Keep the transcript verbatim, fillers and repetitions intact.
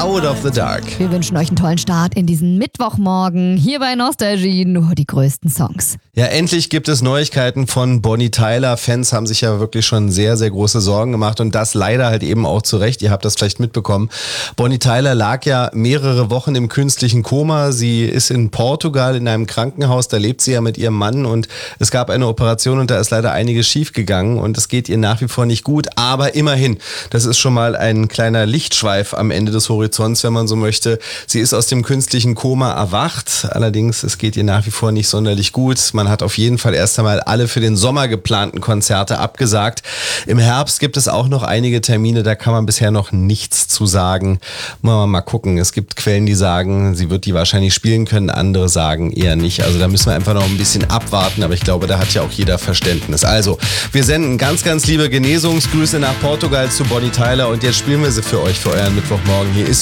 Out of the Dark. Wir wünschen euch einen tollen Start in diesen Mittwochmorgen. Hier bei Nostalgie nur die größten Songs. Ja, endlich gibt es Neuigkeiten von Bonnie Tyler. Fans haben sich ja wirklich schon sehr, sehr große Sorgen gemacht und das leider halt eben auch zu Recht. Ihr habt das vielleicht mitbekommen. Bonnie Tyler lag ja mehrere Wochen im künstlichen Koma. Sie ist in Portugal in einem Krankenhaus. Da lebt sie ja mit ihrem Mann und es gab eine Operation und da ist leider einiges schiefgegangen und es geht ihr nach wie vor nicht gut. Aber immerhin, das ist schon mal ein kleiner Lichtschweif am Ende des Horizonts, wenn man so möchte. Sie ist aus dem künstlichen Koma erwacht. Allerdings, es geht ihr nach wie vor nicht sonderlich gut. Man hat auf jeden Fall erst einmal alle für den Sommer geplanten Konzerte abgesagt. Im Herbst gibt es auch noch einige Termine, da kann man bisher noch nichts zu sagen. Mal, mal gucken. Es gibt Quellen, die sagen, sie wird die wahrscheinlich spielen können, andere sagen eher nicht. Also da müssen wir einfach noch ein bisschen abwarten, aber ich glaube, da hat ja auch jeder Verständnis. Also, wir senden ganz, ganz liebe Genesungsgrüße nach Portugal zu Bonnie Tyler und jetzt spielen wir sie für euch für euren Mittwochmorgen. Hier ist